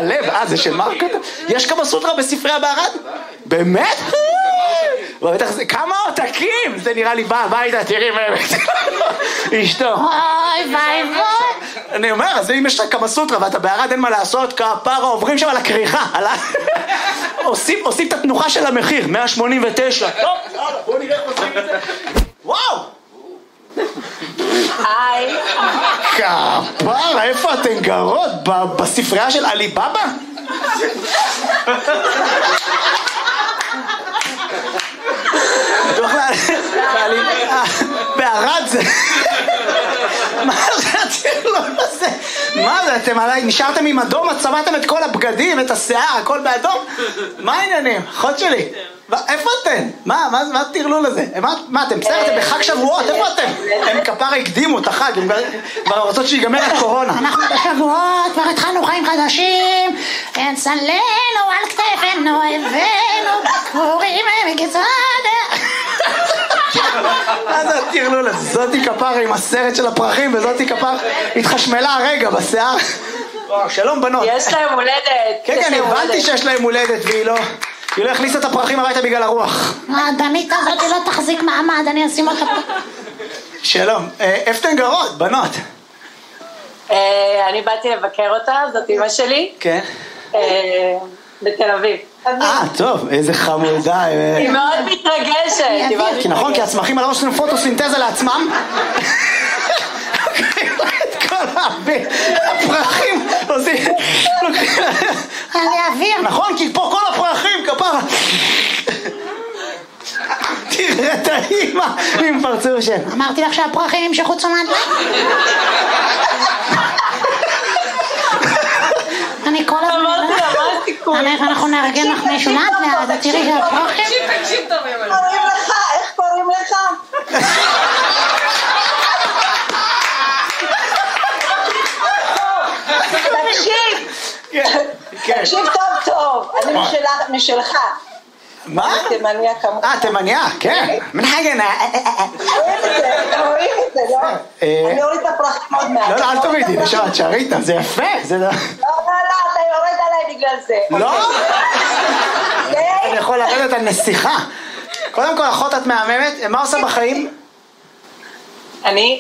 הלב, זה של מה? יש קמה סוטרה בספרי בערד? באמת? כמה עותקים? זה נראה לי בא הביתה, תראי באמת. אשתו. אוי ביי בוי. אני אומר, אז אם יש לך קמה סוטרה ואתה בערד אין מה לעשות, כפרה עוברים שם על הכריכה. עושים את התנוחה של המחיר, 189. טוב, בואו נראה איך עושים את זה. וואו! היי. כפרה, איפה אתן גרות? בספרייה של עליבאבא? בערד זה... מה זה? מה זה? אתם עליי, נשארתם עם אדום, צבעתם את כל הבגדים, את השיער, הכל באדום? מה העניינים? אחות שלי, איפה אתם? מה תרלו לזה? מה אתם בסדר? אתם בחג שבועות, איפה אתם? הם כפרה הקדימו את החג, הם כבר רוצות שיגמר הקורונה. אנחנו בשבועות, כבר התחלנו חיים חדשים, צלנו על כתפנו, הבאנו בקורים מגצד. מה זה תרלו לזה? זאתי כפרה עם הסרט של הפרחים, וזאתי כפרה התחשמלה הרגע בשיער. שלום בנות. יש להם הולדת. כן, הבנתי שיש להם הולדת והיא לא הכניסה את הפרחים הביתה בגלל הרוח. הדנית הזאת לא תחזיק מעמד, אני אשים אותה פה. שלום, איפה אתן גרות, בנות? אני באתי לבקר אותה, זאת אמא שלי. כן. בתל אביב. טוב, איזה חמודה. היא מאוד מתרגשת. כי נכון, כי הצמחים על הראש עושים פוטוסינתזה לעצמם. את כל הפרחים עושים... אני אוויר. נכון, כי פה כל הפרחים, כפרה. תראה את האמא עם פרצוף של... אמרתי לך שהפרחים ימשכו תשומת לב. אני כל הזמן... אמרתי לה, מה הסיכוי? אנחנו נארגן לך מישהו לאט לאט, תראי שהפרחים... תקשיב טוב, יאמר. קוראים לך, איך קוראים לך? תקשיב טוב, אני משלך. מה? תימניה כמובן. תימניה, כן. מנהגנה. רואים את זה, לא? אני אוריד את הפרחים עוד מעט. לא, אל תורידי, נשארת, שערי איתם, זה יפה. לא, אתה יורד עליי בגלל זה. לא? אני יכול לרדת על נסיכה. קודם כל, אחות את מהממת, מה עושה בחיים? אני...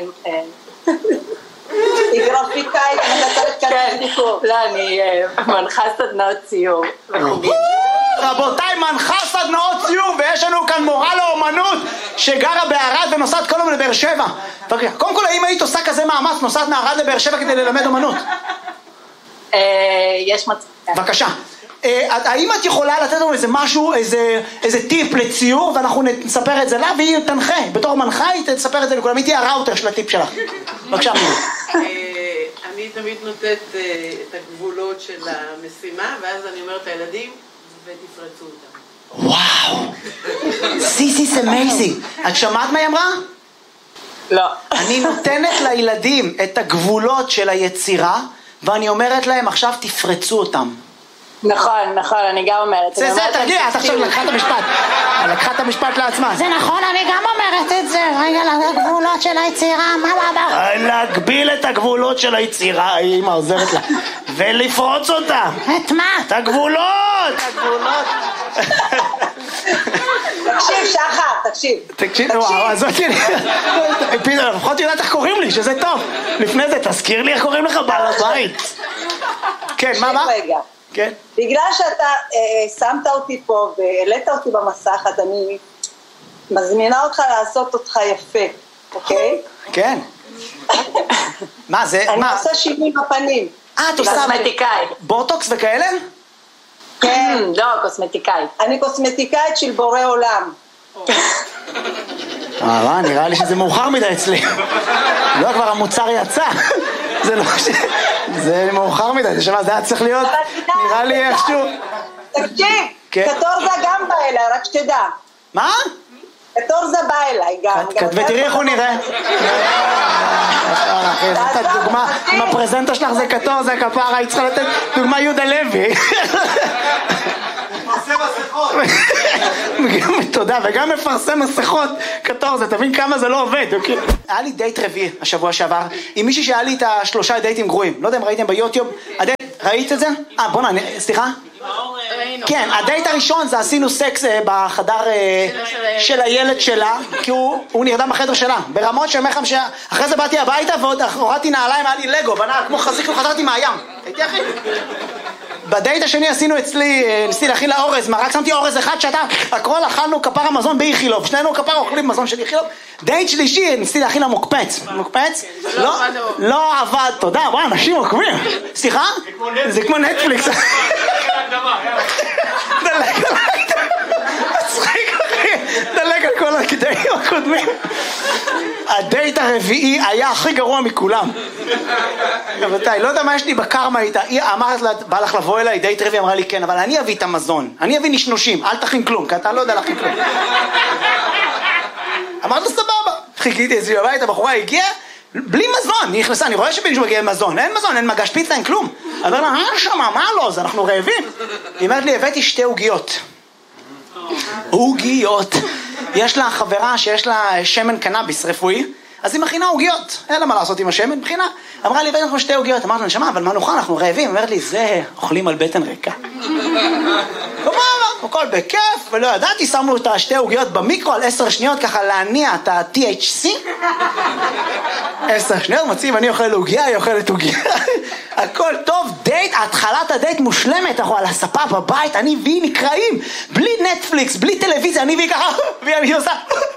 היא גרפיקאית, מנתרת כאן דיקור. לא, אני מנחה סדנאות ציור וחוגים. רבותיי, מנחה סדנאות ציור, ויש לנו כאן מורה לאומנות שגרה בערד ונוסעת כל יום לבאר שבע. קודם כל, האם היית עושה כזה מאמץ, נוסעת מערד לבאר שבע כדי ללמד אומנות? יש מצב. בבקשה. האם את יכולה לתת לנו איזה משהו, איזה טיפ לציור, ואנחנו נספר את זה לה, והיא תנחה. בתור מנחה היא תספר את זה לכולם, היא תהיה הראוטר של הטיפ שלך. בבקשה, מירי. אני תמיד נותנת את הגבולות של המשימה, ואז אני אומרת לילדים, ותפרצו אותם. וואו. This is amazing. את שמעת מה היא אמרה? לא. אני נותנת לילדים את הגבולות של היצירה, ואני אומרת להם, עכשיו תפרצו אותם. נכון, אני גם אומרת. זה, תרגיע, את עכשיו לקחה את המשפט. לקחה את המשפט לעצמה. זה נכון, אני גם אומרת את זה. רגע, לגבולות של היצירה, מה? להגביל את הגבולות של היצירה, אמא עוזרת לה. ולפרוץ אותה. את מה? את הגבולות! תקשיב, שחר, תקשיב. וואו, אז אותי... פינה, לפחות יודעת איך קוראים לי, שזה טוב. לפני זה, תזכיר לי איך קוראים לך בעל הבית. כן, מה? רגע. כן. בגלל שאתה שמת אותי פה והעלית אותי במסך, אז אני מזמינה אותך לעשות אותך יפה, אוקיי? כן. מה זה? אני עושה שינוי בפנים. את עושה... קוסמטיקאית. בוטוקס וכאלה? כן. לא, קוסמטיקאית. אני קוסמטיקאית של בורא עולם. נראה לי שזה מאוחר מדי אצלי. לא, כבר המוצר יצא. זה לא ש... זה מאוחר מדי, זה היה צריך להיות, נראה לי איכשהו... תקשיב, קטורזה גם בא אליי, רק שתדע. מה? קטורזה בא אליי גם. ותראי איך הוא נראה. זאת הדוגמה, אם הפרזנטה שלך זה קטורזה, כפרה, היא צריכה לתת דוגמה יהודה לוי. מפרסם מסכות. תודה, וגם מפרסם מסכות קטורזה, תבין כמה זה לא עובד. היה לי דייט רביעי השבוע שעבר, עם מישהי שהיה לי את 3 דייטים גרועים. לא יודע אם ראיתם ביוטיוב, ראית את זה? בוא'נה, סליחה? כן, הדייט הראשון זה עשינו סקס בחדר של הילד שלה, כי הוא נרדם בחדר שלה, ברמות שאומר לכם שאחרי זה באתי הביתה ועוד הורדתי נעליים, היה לי לגו, בנה כמו חזיק וחזרתי מהים. הייתי אחי? בדייט השני עשינו אצלי, ניסיתי להכין לה אורז, רק שמתי אורז אחד שאתה, הכל אכלנו כפר המזון באיכילוב, שנינו כפר אוכלים מזון של איכילוב. דייט שלישי, ניסיתי להכין לה מוקפץ. מוקפץ? לא עבד, תודה, וואי, אנשים עוקבים. סליחה? זה כמו נטפליקס. דלג על כל הקטעים הקודמים. הדייט הרביעי היה הכי גרוע מכולם. רבותיי, לא יודע מה יש לי בקרמה איתה. היא אמרת לה, בא לך לבוא אליי, דייט רביעי אמרה לי כן, אבל אני אביא את המזון, אני אביא נשנושים, אל תכין כלום, כי אתה לא יודע להכין כלום. אמרת לו סבבה. חיכיתי אצלי בבית, הבחורה הגיעה בלי מזון, היא נכנסה, אני רואה שמישהו מגיע עם מזון, אין מזון, אין מגש פיצה, אין כלום. אמר לה, שמה, מה לא, אז אנחנו רעבים. היא אומרת לי, הבאתי 2 עוגיות. עוגיות. יש לה חברה שיש לה שמן קנאביס רפואי, אז היא מכינה עוגיות, אין לה מה לעשות עם השמן, מכינה. אמרה לי, הבאתי אנחנו 2 עוגיות, אמרת לה, נשמה, אבל מה נאכל, אנחנו רעבים. אמרת לי, זה אוכלים על בטן ריקה. הכל בכיף, ולא ידעתי, שמנו את 2 עוגיות במיקרו על 10 שניות, ככה להניע את ה-THC. 10 שניות, מציב, אני אוכל עוגיה, היא אוכלת עוגיה. הכל טוב, דייט, התחלת הדייט מושלמת, אנחנו על הספה בבית, אני והיא נקראים, בלי נטפליקס, בלי טלוויזיה, אני והיא ככה, והיא עושה...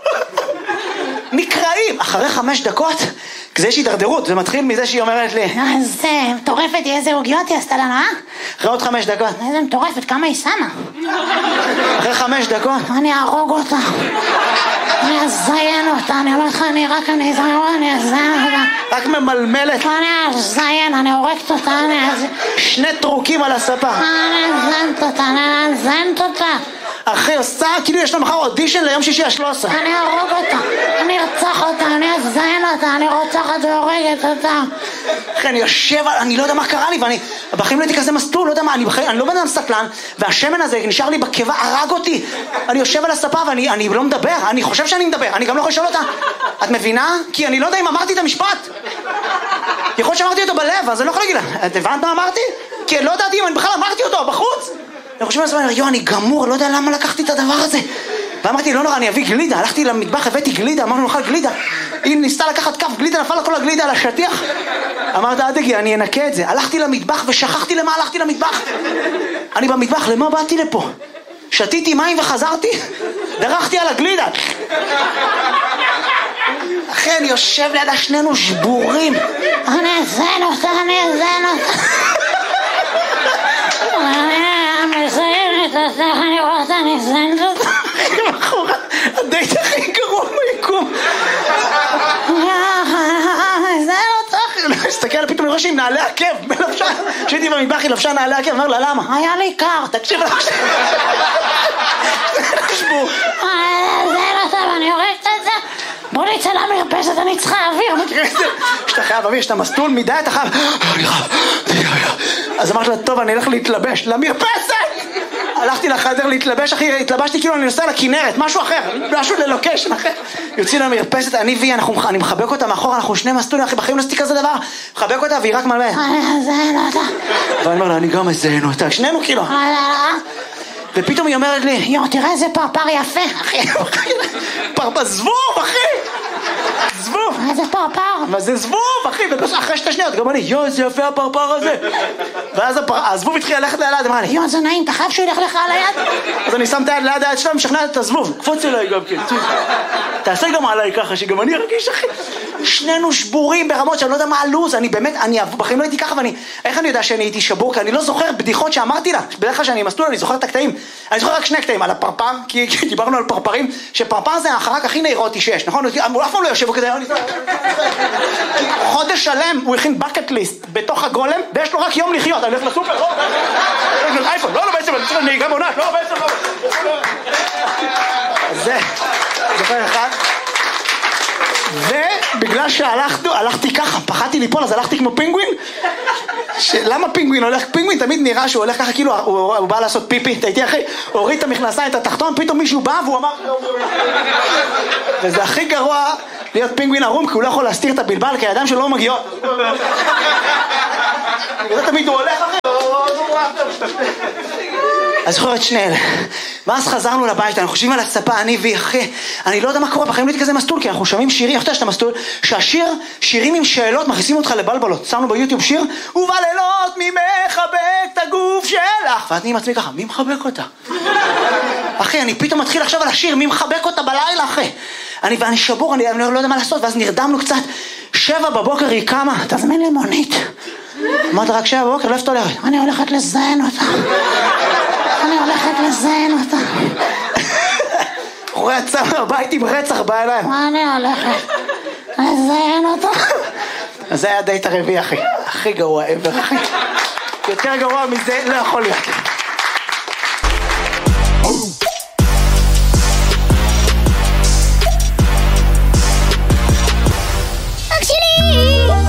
נקראים, אחרי 5 דקות, כזה יש הידרדרות, זה מתחיל מזה שהיא אומרת לי, איזה מטורפת, איזה עוגיות היא עשתה לנו, אחרי עוד 5 דקות. איזה מטורפת, כמה היא שמה? אחרי 5 דקות. אני ארוג אותה, אני אזיין אותה, אני אומר לך, אני אזיין אותה. רק ממלמלת. אני אזיין, אני הורגת אותה, 2 טרוקים על הספה. אני אזיינת אותה. אחי עושה, כאילו יש לה מחר אודישן ליום שישי ה-13. אני ארוג אותה, אני ארצח אותה, אני אזיין אותה, אני רוצחת והורגת אותה. אחי, אני יושב, אני לא יודע מה קרה לי, ואני, בחיים לא הייתי כזה מסטול, לא יודע מה, אני לא בן אדם סטלן, והשמן הזה נשאר לי בקיבה, הרג אותי. אני יושב על הספה ואני לא מדבר, אני חושב שאני מדבר, אני גם לא יכול לשאול אותה. את מבינה? כי אני לא יודע אם אמרתי את המשפט. יכול שאמרתי אותו בלב, אז אני לא יכול להגיד לה, את הבנת מה אמרתי? כי לא ידעתי אם אני בכלל אמרתי אותו בחוץ. אני חושב לעצמי, יו, אני גמור, לא יודע למה לקחתי את הדבר הזה. ואמרתי, לא נורא, אני אביא גלידה. הלכתי למטבח, הבאתי גלידה, אמרנו, נאכל גלידה. היא ניסתה לקחת כף גלידה, נפל לה כל הגלידה על השטיח. אמרת, אל תגיע, אני אנקה את זה. הלכתי למטבח ושכחתי למה הלכתי למטבח. אני במטבח, למה באתי לפה? שתיתי מים וחזרתי, דרכתי על הגלידה. אחי, אני יושב לידה, שנינו שבורים. אני אזיין אותה, אני אזיין אותה. אני אזיינת אותה, אני רוצה, אני אזיינת אותה. הדייט הכי גרוע ביקום. אזיין אותה. הסתכל, פתאום אני רואה שהיא נעלי עקב, בלבשה. כשהייתי במטבח היא לבשה נעלי עקב, אומר לה, למה? היה לי קר. תקשיב לה. שבור. אזיין אותה ואני הורגת את זה. בוא נצא למרפסת, אני צריכה אוויר. שאתה חייב אוויר, שאתה מסטול מדי, אתה חייב... אז אמרתי לה, טוב, אני אלך להתלבש למרפסת! הלכתי לחדר להתלבש, אחי, התלבשתי כאילו אני נוסע לכנרת, משהו אחר, משהו ללוקשן אחר. יוצאים למרפסת, אני והיא, אני מחבק אותה מאחור, אנחנו 2 מסטולים, אחי, בחיים לא עשיתי כזה דבר. מחבק אותה והיא רק מלמד. אני אזיין אותה. ואני אומר לה, אני גם אזיין אותה, שנינו כאילו. ופתאום היא אומרת לי, יו, תראה איזה פרפר יפה, אחי. פרפר, זבוב, אחי! זבוב! איזה פרפר? מה זה זבוב, אחי? ואחרי 2 שניות, גם אני, יו, איזה יפה הפרפר הזה. ואז הזבוב התחיל ללכת ליד, אמרה לי, יו, זה נעים, אתה חייב שהוא ילך לך על היד? אז אני שם את היד ליד היד שלה, משכנעת את הזבוב. קפוץ אליי גם כן. תעשה גם עליי ככה, שגם אני ארגיש, אחי. שנינו שבורים ברמות שאני לא יודע מה הלוז. אני באמת, בחיים לא הייתי ככה, איך אני יודע שאני הייתי שבור? כי אני לא זוכר בדיחות שאמרתי לה. בדרך כלל שאני מסלול, אני זוכר את הקטעים. אני זוכר רק 2 קטעים, על הפרפר, כי דיברנו על פרפרים, שפרפר זה החרק הכי נאירוטי שיש, נכון? הוא אף פעם לא יושב, הוא כזה, חודש שלם הוא הכין בקט ליסט בתוך הגולם, ויש לו רק יום לחיות, אני הולך לסופר, לא, אייפון, לא, בעצם, אני צריך נהיגה בעונת, לא, בעצם, לא. זה, זוכר אחד. ובגלל שהלכתי ככה, פחדתי ליפול, אז הלכתי כמו פינגווין. למה פינגווין הולך? פינגווין תמיד נראה שהוא הולך ככה, כאילו הוא בא לעשות פיפי, אתה איתי אחי, הוריד את המכנסיים, את התחתון, פתאום מישהו בא והוא אמר... וזה הכי גרוע להיות פינגווין ערום, כי הוא לא יכול להסתיר את הבלבל, כי הידיים שלו לא מגיעות. וזה תמיד הוא הולך אחי. אז זוכר את שני אלה. ואז חזרנו לבית, אנחנו חושבים על הספה, אני ואחי, אני לא יודע מה קורה, בחיים לא הייתי כזה מסטול, כי אנחנו שומעים שירים, איך אתה שאתה מסטול, שירים עם שאלות, מכניסים אותך לבלבלות, שמנו ביוטיוב שיר, ובלילות מי מחבק את הגוף שלך, ואני עם עצמי ככה, מי מחבק אותה? אחי, אני פתאום מתחיל עכשיו על השיר, מי מחבק אותה בלילה, אחי? ואני שבור, אני לא יודע מה לעשות, ואז נרדמנו קצת, 7 בבוקר היא קמה, תזמין לי מונית. אמרת רק 7 בבוקר, לא איפה תולכת? אני הולכת לזיין אותה. אני הולכת לזיין אותה. אחורי יצא מהבית עם רצח בעיניים. אני הולכת לזיין אותה. אז זה היה הדייט הרביעי, אחי. הכי גרוע ever, אחי. יותר גרוע מזה לא יכול להיות.